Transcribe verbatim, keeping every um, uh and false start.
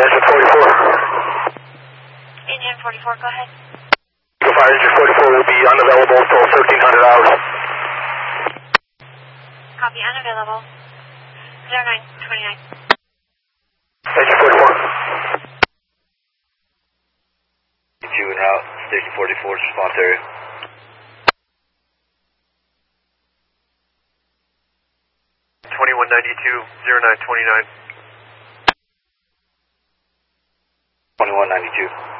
engine forty-four. Engine forty-four, go ahead. Eagle Fire engine forty-four will be unavailable until thirteen hundred hours. Copy, unavailable. zero nine twenty-nine. Engine forty-four. Two en route, station forty-four, response area. twenty-one ninety-two, zero nine twenty-nine. twenty-one ninety-two.